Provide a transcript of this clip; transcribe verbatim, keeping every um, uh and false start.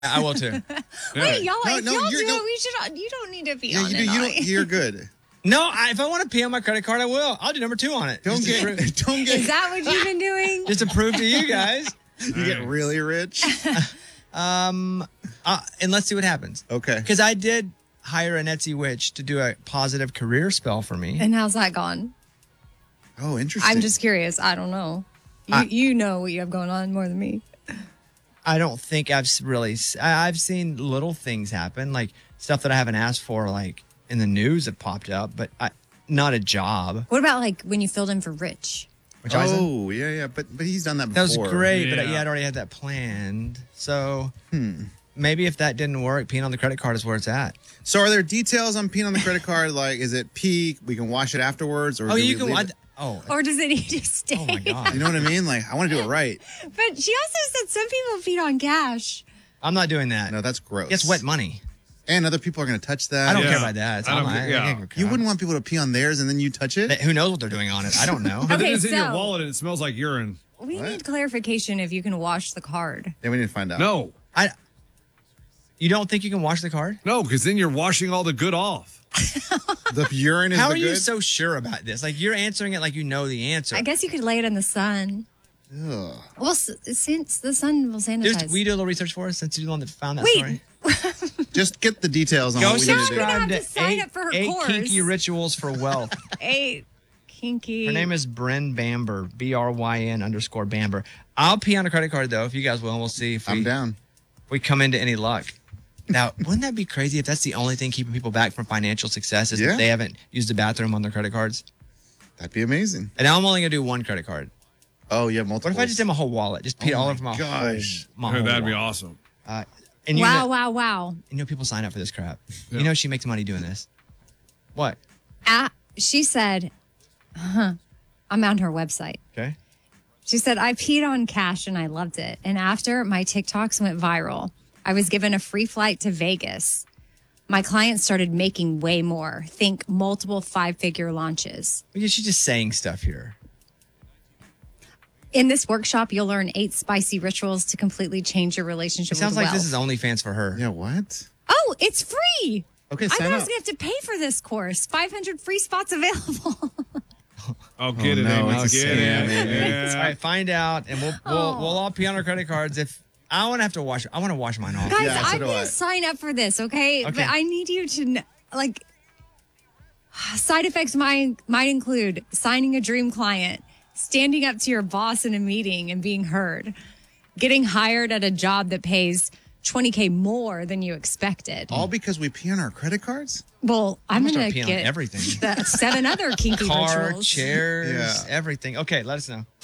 I will too. Wait, y'all, No, if no, y'all you're- do no. it, we should. You don't need to be Yeah, on you it. do. You all don't, night. you're good. No, I, if I want to pee on my credit card, I will. I'll do number two on it. Don't Just to get. prove- Don't Is get. that what you've been doing? just to prove to you guys. You get really rich. Um, uh, and let's see what happens. Okay. Because I did hire an Etsy witch to do a positive career spell for me. And how's that gone? Oh, interesting. I'm just curious. I don't know. You, I- you know what you have going on more than me. I don't think I've s- really. s- I- I've seen little things happen, like stuff that I haven't asked for, like in the news have popped up, but I, not a job. What about like when you filled in for Rich? Which I was in. Oh, yeah, yeah. But but he's done that That before. was great, but Yeah. yeah, I'd already had that planned. So maybe if that didn't work, peeing on the credit card is where it's at. So are there details on peeing on the credit card? Like, is it peak? We can wash it afterwards, or Oh, do you we can. leave I, it? oh, Or does it need to stay? oh my god! You know what I mean? Like, I want to do it right. But she also said some people feed on cash. I'm not doing that. No, that's gross. It's wet money. And other people are going to touch that. I don't Yeah. care about that. It's I not don't my- care- I yeah. can't give a crap. You wouldn't want people to pee on theirs and then you touch it? That- Who knows what they're doing on it? I don't know. But then Okay, it's in your so- wallet and it smells like urine. We What? need clarification if you can wash the card. Yeah, we need to find out. No, I. You don't think you can wash the card? no, because then you're washing all the good off. The urine is How the are you good? so sure about this? Like you're answering it like you know the answer. I guess you could lay it in the sun. Ugh. Well, s- since the sun will sanitize. Just, will you do a little research for us since you're the one that found that Wait. story? Just get the details on Go what we need to do. subscribe. subscribe You're to, gonna have to sign eight, up for her eight course. kinky rituals for wealth. Eight kinky. Her name is Bryn Bamber, B R Y N underscore Bamber. I'll pee on a credit card though, if you guys will, and we'll see if we, I'm down. if we come into any luck. Now, wouldn't that be crazy if that's the only thing keeping people back from financial success is Yeah. that they haven't used the bathroom on their credit cards? That'd be amazing. And now I'm only gonna do one credit card. Oh, you have multiple. What if I just did my whole wallet? Just pee Oh all my over my gosh. whole, my Hey, whole that'd be wallet. awesome. Uh, and you Wow, know, wow, wow. you know people sign up for this crap. Yeah. You know she makes money doing this. What? Ah, she said, huh, I'm on her website. Okay. She said, I peed on cash and I loved it. And after my TikToks went viral, I was given a free flight to Vegas. My clients started making way more. Think multiple five figure launches. Well, she's just saying stuff here. In this workshop, you'll learn eight spicy rituals to completely change your relationship It sounds with like wealth. this is OnlyFans for her. Yeah, what? Oh, it's free. Okay, I sign thought I up. was going to have to pay for this course. five hundred free spots available. Oh, get Oh, it, no, Amy. it's a Get scam, it. Amy. Yeah. All right, find out, and we'll we'll, Oh. we'll all pee on our credit cards. If I want to have to wash, I want to wash mine off. Guys, Yeah, so I'm do going I. to sign up for this, okay? Okay. But I need you to, kn- like, side effects might, might include signing a dream client, standing up to your boss in a meeting and being heard, getting hired at a job that pays twenty K more than you expected. All because we pee on our credit cards? Well, I'm gonna going start to peeing on get everything. the seven other kinky Car, rituals. chairs, Yeah. everything. Okay, let us know.